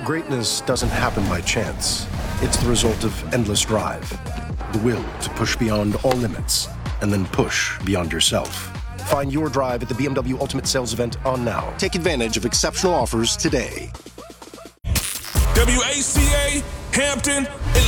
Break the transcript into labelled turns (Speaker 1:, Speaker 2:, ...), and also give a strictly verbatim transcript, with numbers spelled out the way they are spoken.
Speaker 1: Greatness doesn't happen by chance. It's the result of endless drive, the will to push beyond all limits, and then push beyond yourself. Find your drive at the B M W Ultimate Sales Event on now. Take advantage of exceptional offers today.
Speaker 2: W A C A, Hampton,